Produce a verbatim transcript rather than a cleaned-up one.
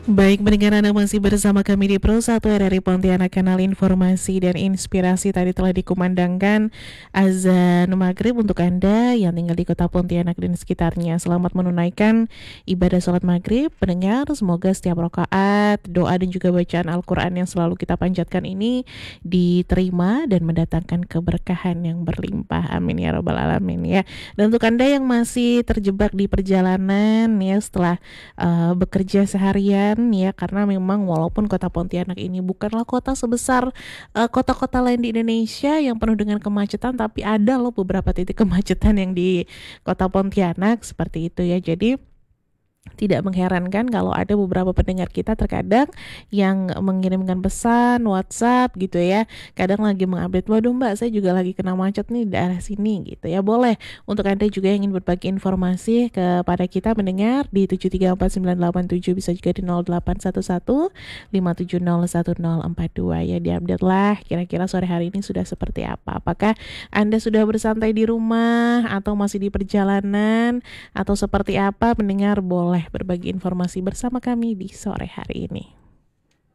Baik, pendengar Anda masih bersama kami di Pro satu R R I Pontianak, kanal informasi dan inspirasi. Tadi telah dikumandangkan azan maghrib untuk Anda yang tinggal di kota Pontianak dan sekitarnya. Selamat menunaikan ibadah sholat maghrib. Pendengar, semoga setiap rakaat, doa dan juga bacaan Al-Quran yang selalu kita panjatkan ini diterima dan mendatangkan keberkahan yang berlimpah. Amin ya rabbal alamin ya. Dan untuk Anda yang masih terjebak di perjalanan ya setelah uh, bekerja seharian ya, karena memang walaupun kota Pontianak ini bukanlah kota sebesar uh, kota-kota lain di Indonesia yang penuh dengan kemacetan, tapi ada loh beberapa titik kemacetan yang di kota Pontianak seperti itu ya. Jadi tidak mengherankan kalau ada beberapa pendengar kita terkadang yang mengirimkan pesan WhatsApp gitu ya. Kadang lagi mengupdate, waduh mbak saya juga lagi kena macet nih di daerah sini gitu ya. Boleh untuk Anda juga yang ingin berbagi informasi kepada kita mendengar di tujuh tiga empat sembilan delapan tujuh, bisa juga di nol delapan satu satu lima tujuh nol satu nol empat dua ya. Diupdate lah kira-kira sore hari ini sudah seperti apa. Apakah Anda sudah bersantai di rumah atau masih di perjalanan atau seperti apa? Mendengar boleh berbagi informasi bersama kami di sore hari ini.